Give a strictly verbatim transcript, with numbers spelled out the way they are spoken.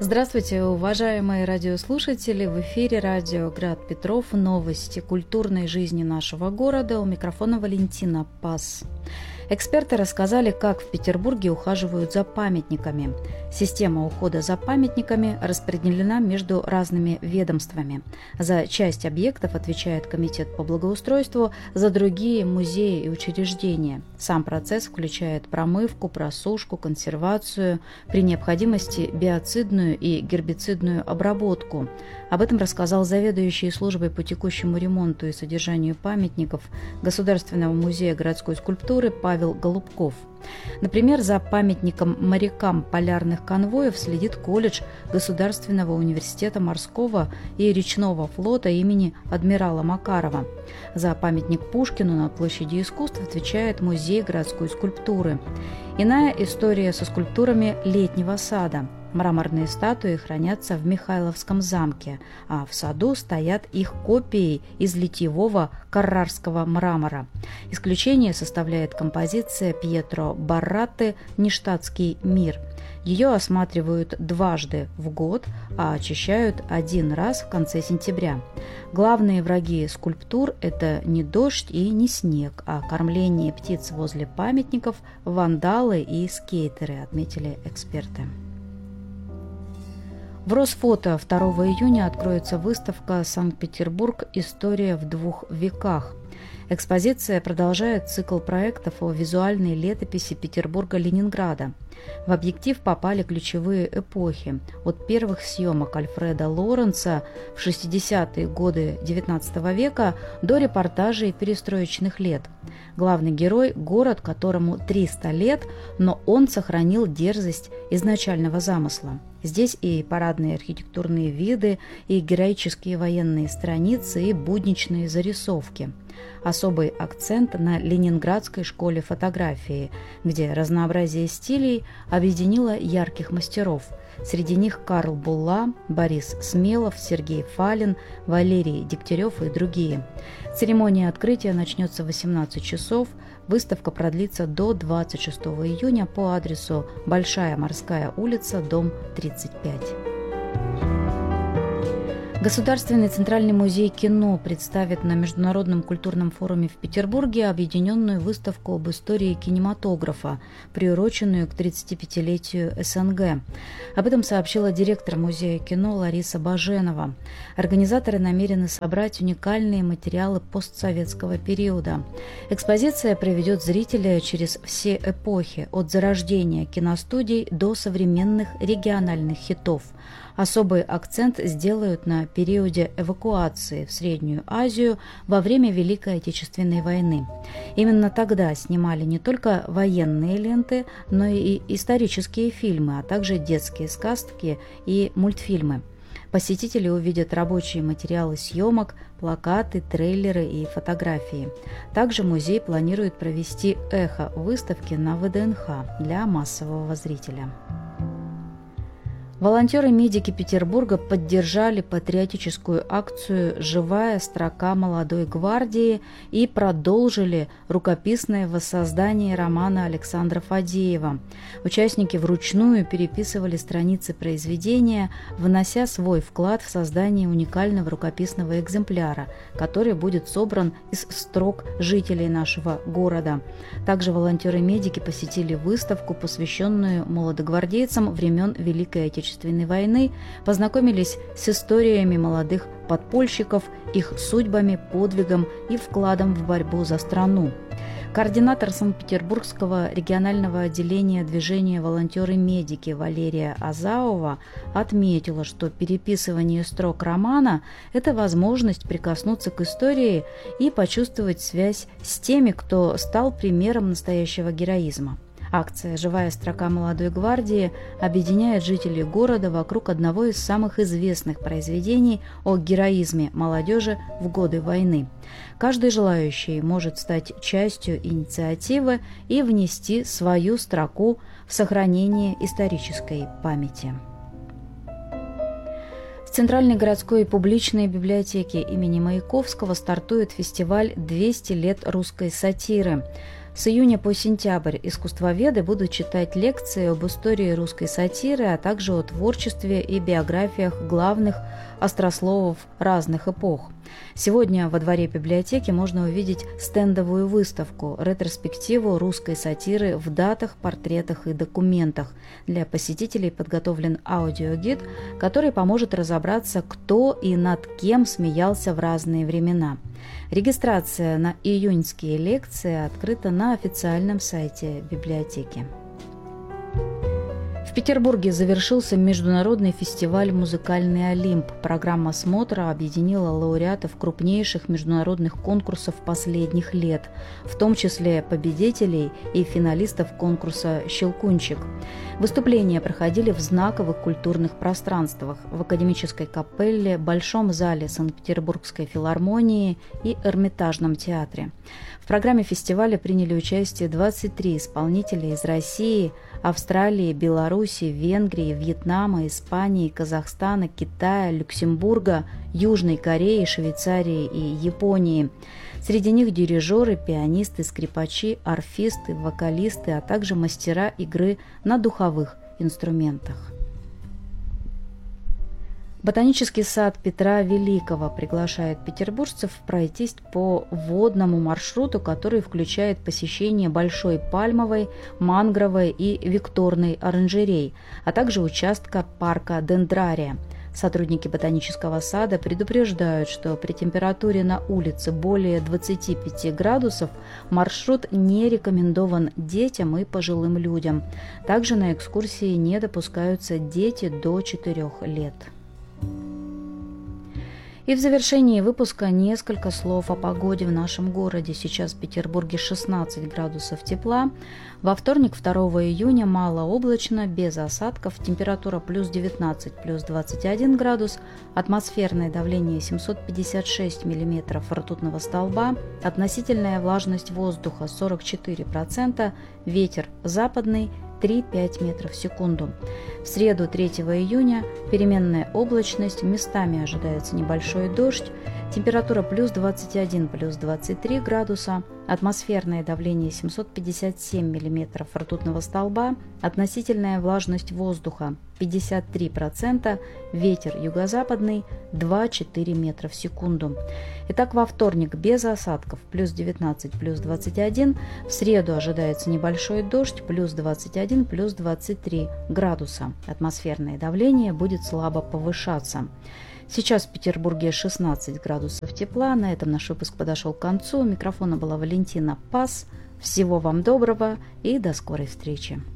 Здравствуйте, уважаемые радиослушатели! В эфире радио «Град Петров». Новости культурной жизни нашего города. У микрофона Валентина Пас. Эксперты рассказали, как в Петербурге ухаживают за памятниками. Система ухода за памятниками распределена между разными ведомствами. За часть объектов отвечает Комитет по благоустройству, за другие – музеи и учреждения. Сам процесс включает промывку, просушку, консервацию, при необходимости биоцидную и гербицидную обработку. Об этом рассказал заведующий службой по текущему ремонту и содержанию памятников Государственного музея городской скульптуры Павел Голубков. Например, за памятником морякам полярных конвоев следит колледж Государственного университета морского и речного флота имени адмирала Макарова. За памятник Пушкину на площади искусств отвечает музей городской скульптуры. Иная история со скульптурами летнего сада. Мраморные статуи хранятся в Михайловском замке, а в саду стоят их копии из литьевого каррарского мрамора. Исключение составляет композиция Пьетро Барратты «Нештатский мир». Ее осматривают дважды в год, а очищают один раз в конце сентября. Главные враги скульптур – это не дождь и не снег, а кормление птиц возле памятников, вандалы и скейтеры, отметили эксперты. В Росфото второго июня откроется выставка «Санкт-Петербург. История в двух веках». Экспозиция продолжает цикл проектов о визуальной летописи Петербурга-Ленинграда. В объектив попали ключевые эпохи – от первых съемок Альфреда Лоренца в шестидесятые годы девятнадцатого века до репортажей перестроечных лет. Главный герой – город, которому триста лет, но он сохранил дерзость изначального замысла. Здесь и парадные архитектурные виды, и героические военные страницы, и будничные зарисовки. Особый акцент на Ленинградской школе фотографии, где разнообразие стилей объединило ярких мастеров. Среди них Карл Булла, Борис Смелов, Сергей Фалин, Валерий Дегтярев и другие. Церемония открытия начнется в восемнадцать часов. Выставка продлится до двадцать шестого июня по адресу Большая Морская улица, дом тридцать пять. Государственный центральный музей кино представит на Международном культурном форуме в Петербурге объединенную выставку об истории кинематографа, приуроченную к тридцатипятилетию СНГ. Об этом сообщила директор музея кино Лариса Баженова. Организаторы намерены собрать уникальные материалы постсоветского периода. Экспозиция проведет зрителя через все эпохи, от зарождения киностудий до современных региональных хитов. Особый акцент сделают на периоде эвакуации в Среднюю Азию во время Великой Отечественной войны. Именно тогда снимали не только военные ленты, но и исторические фильмы, а также детские сказки и мультфильмы. Посетители увидят рабочие материалы съемок, плакаты, трейлеры и фотографии. Также музей планирует провести эхо выставки на ВДНХ для массового зрителя. Волонтеры-медики Петербурга поддержали патриотическую акцию «Живая строка молодой гвардии» и продолжили рукописное воссоздание романа Александра Фадеева. Участники вручную переписывали страницы произведения, внося свой вклад в создание уникального рукописного экземпляра, который будет собран из строк жителей нашего города. Также волонтеры-медики посетили выставку, посвященную молодогвардейцам времен Великой Отечественной войны, познакомились с историями молодых подпольщиков, их судьбами, подвигом и вкладом в борьбу за страну. Координатор Санкт-Петербургского регионального отделения движения «Волонтеры-медики» Валерия Азаова отметила, что переписывание строк романа – это возможность прикоснуться к истории и почувствовать связь с теми, кто стал примером настоящего героизма. Акция «Живая строка молодой гвардии» объединяет жителей города вокруг одного из самых известных произведений о героизме молодежи в годы войны. Каждый желающий может стать частью инициативы и внести свою строку в сохранение исторической памяти. В Центральной городской публичной библиотеке имени Маяковского стартует фестиваль «двести лет русской сатиры». С июня по сентябрь искусствоведы будут читать лекции об истории русской сатиры, а также о творчестве и биографиях главных острословов разных эпох. Сегодня во дворе библиотеки можно увидеть стендовую выставку, ретроспективу русской сатиры в датах, портретах и документах. Для посетителей подготовлен аудиогид, который поможет разобраться, кто и над кем смеялся в разные времена. Регистрация на июньские лекции открыта на официальном сайте библиотеки. В Петербурге завершился международный фестиваль «Музыкальный Олимп». Программа смотра объединила лауреатов крупнейших международных конкурсов последних лет, в том числе победителей и финалистов конкурса «Щелкунчик». Выступления проходили в знаковых культурных пространствах – в Академической капелле, Большом зале Санкт-Петербургской филармонии и Эрмитажном театре. В программе фестиваля приняли участие двадцать три исполнителя из России, Австралии, Беларуси, Венгрии, Вьетнама, Испании, Казахстана, Китая, Люксембурга, Южной Кореи, Швейцарии и Японии. Среди них дирижеры, пианисты, скрипачи, арфисты, вокалисты, а также мастера игры на духовых инструментах. Ботанический сад Петра Великого приглашает петербуржцев пройтись по водному маршруту, который включает посещение Большой Пальмовой, Мангровой и Викторной оранжерей, а также участка парка Дендрария. Сотрудники ботанического сада предупреждают, что при температуре на улице более двадцати пяти градусов маршрут не рекомендован детям и пожилым людям. Также на экскурсии не допускаются дети до четырёх лет. И в завершении выпуска несколько слов о погоде в нашем городе. Сейчас в Петербурге шестнадцать градусов тепла. Во вторник, второго июня, малооблачно, без осадков. Температура плюс девятнадцать, плюс двадцать один градус. Атмосферное давление семьсот пятьдесят шесть миллиметров ртутного столба. Относительная влажность воздуха сорок четыре процента. Ветер западный три-пять метров в секунду. В среду, третьего июня, переменная облачность, местами ожидается небольшой дождь, температура плюс двадцать один, плюс двадцать три градуса, атмосферное давление семьсот пятьдесят семь миллиметров ртутного столба, относительная влажность воздуха пятьдесят три процента, ветер юго-западный два-четыре метра в секунду. Итак, во вторник без осадков плюс девятнадцать, плюс двадцать один, в среду ожидается небольшой дождь плюс двадцать один, плюс двадцать три градуса. Атмосферное давление будет слабо повышаться. Сейчас в Петербурге шестнадцать градусов тепла. На этом наш выпуск подошел к концу. У микрофона была Валентина Пас. Всего вам доброго и до скорой встречи.